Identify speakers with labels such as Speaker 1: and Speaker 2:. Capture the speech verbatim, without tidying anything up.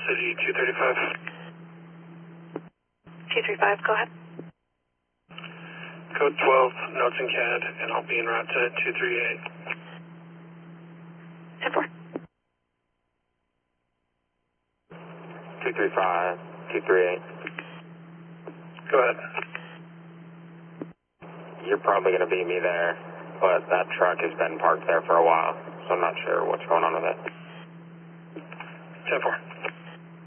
Speaker 1: City two thirty-five.
Speaker 2: two three five, go ahead.
Speaker 1: Code twelve, notes in C A D, and I'll be en route to two three eight.
Speaker 2: ten four.
Speaker 3: two three five, two three eight.
Speaker 1: Go ahead.
Speaker 3: You're probably going to beat me there, but that truck has been parked there for a while, so I'm not sure what's going on with it.
Speaker 1: ten four.